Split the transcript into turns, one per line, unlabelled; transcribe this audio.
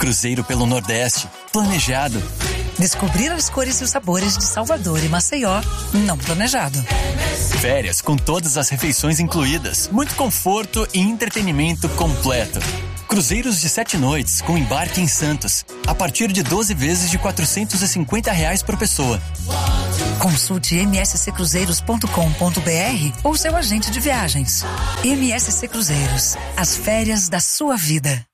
Cruzeiro pelo Nordeste, planejado.
Descobrir as cores e os sabores de Salvador e Maceió, não planejado.
Férias com todas as refeições incluídas, muito conforto e entretenimento completo. Cruzeiros de 7 noites com embarque em Santos, a partir de 12 vezes de R$450 por pessoa.
Consulte msccruzeiros.com.br ou seu agente de viagens. MSC Cruzeiros, as férias da sua vida.